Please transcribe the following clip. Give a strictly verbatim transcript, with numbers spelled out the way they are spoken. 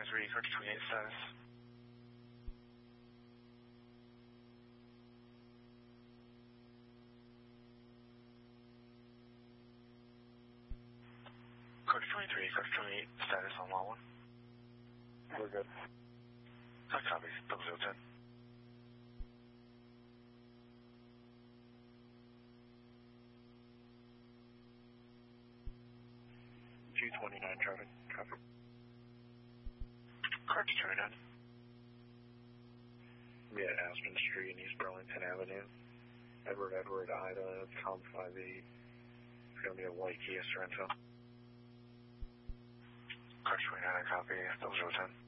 twenty-three, car two twenty-eight status. Car two twenty-three, car two twenty-eight status on lot one. We're good. I copy, double zero ten. two twenty-nine traffic, copy. Car two twenty-nine. We at Aspen Street and East Burlington Avenue. Edward, Edward, Ida, Com five eight. It's going to be a white Kia Sorento. Car two twenty-nine, I copy, double zero ten.